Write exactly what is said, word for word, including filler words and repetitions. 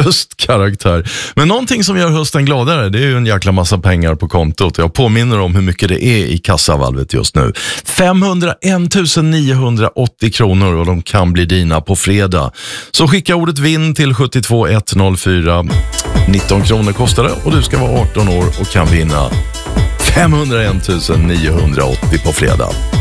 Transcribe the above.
höstkaraktär. Men någonting som gör hösten gladare, det är ju en jäkla massa pengar på kontot. Jag påminner om hur mycket det är i kassavalvet just nu. femhundraen tusen niohundraåttio kronor och de kan bli dina på fredag. Så skicka ordet vinn till sju två ett noll fyra. nitton kronor kostar det och du ska vara arton år och kan vinna femhundraen tusen niohundraåttio på fredag.